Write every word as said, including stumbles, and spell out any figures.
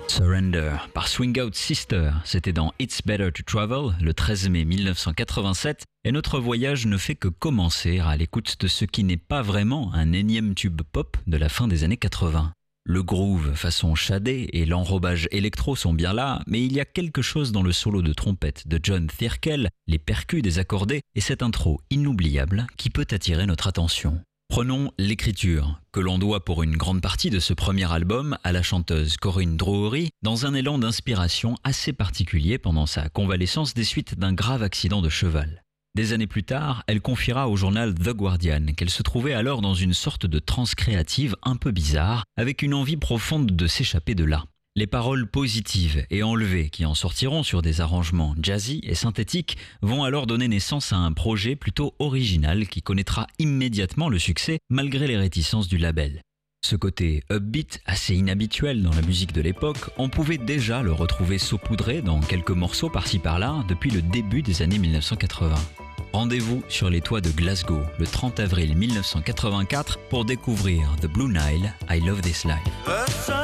Surrender par Swing Out Sister, c'était dans It's Better to Travel le treize mai mille neuf cent quatre-vingt-sept et notre voyage ne fait que commencer à l'écoute de ce qui n'est pas vraiment un énième tube pop de la fin des années quatre-vingts. Le groove façon shadé et l'enrobage électro sont bien là, mais il y a quelque chose dans le solo de trompette de John Thirkell, les percus désaccordés et cette intro inoubliable qui peut attirer notre attention. Prenons l'écriture, que l'on doit pour une grande partie de ce premier album à la chanteuse Corinne Drowery, dans un élan d'inspiration assez particulier pendant sa convalescence des suites d'un grave accident de cheval. Des années plus tard, elle confiera au journal The Guardian qu'elle se trouvait alors dans une sorte de transe créative un peu bizarre, avec une envie profonde de s'échapper de là. Les paroles positives et enlevées qui en sortiront sur des arrangements jazzy et synthétiques vont alors donner naissance à un projet plutôt original qui connaîtra immédiatement le succès malgré les réticences du label. Ce côté upbeat assez inhabituel dans la musique de l'époque, on pouvait déjà le retrouver saupoudré dans quelques morceaux par-ci par-là depuis le début des années mille neuf cent quatre-vingts. Rendez-vous sur les toits de Glasgow le trente avril mille neuf cent quatre-vingt-quatre pour découvrir The Blue Nile, I Love This Life.